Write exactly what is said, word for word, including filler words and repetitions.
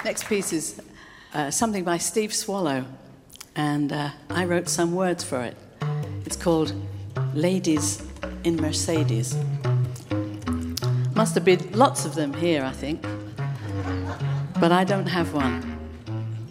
Next piece is uh, something by Steve Swallow, and uh, I wrote some words for it. It's called Ladies in Mercedes. Must have been lots of them here, I think, but I don't have one.